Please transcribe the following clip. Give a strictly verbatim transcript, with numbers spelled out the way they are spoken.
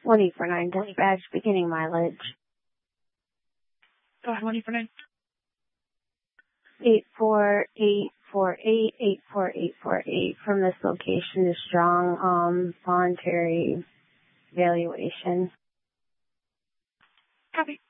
one eight four nine dispatch, beginning mileage. Go ahead, one eight four nine. eight four eight four eight, eight four eight four eight from this location to Strong, um, voluntary evaluation. Copy.